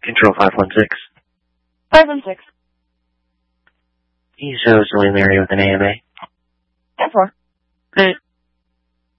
Control 516. 516. You show Silly Mary with an AMA. 10-4. Hey.